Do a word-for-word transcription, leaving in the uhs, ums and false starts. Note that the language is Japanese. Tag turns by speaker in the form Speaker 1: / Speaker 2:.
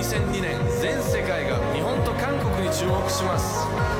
Speaker 1: せんにねん全世界が日本と韓国に注目します。